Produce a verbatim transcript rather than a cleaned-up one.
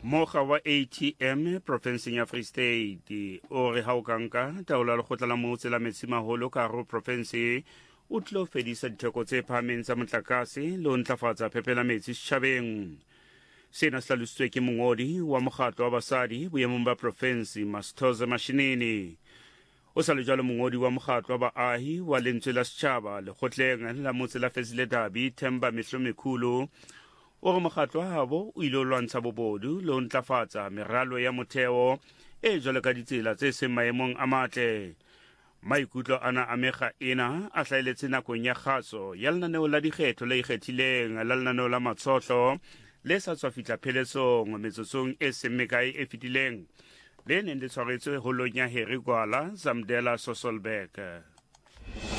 Moga wa A T M Provinceng ya Free State o re ha o ka nka taolo ya lekgotla la motse la metsimaholo ka hare ho province o tlo fedisa ditheko tse phahameng tsa motlakase le ho ntlafatsa phepelo ya metsi setjhabeng. Sena se hlalositswe ke mongodi wa mokgatlo wa basadi boemong ba province Masthoza Mashinini. O sa le jwalo mongodi wa mokgatlo wa baahi wa lentswe la setjhaba lekgotleng la motse la Fezile Dabi Themba Mehlomekhulu o re mokgatlo wa habo o ile ho lwantsha bobodu le ho ntlafatsa meralo ya motheo e jwalo ka ditsela tse seng maemong a matle. Maikutlo ana a mekga ena a hlaheletse nakong ya kgaso ya lenaneo la dikgetho le ikgethileng la lenaneo la matshotlo le sa tswa fihla pheletsong metsotsong e seng mekae e fetileng le neng le tshwaretswe holong ya Harry Gwala Zamdela Sasolburg.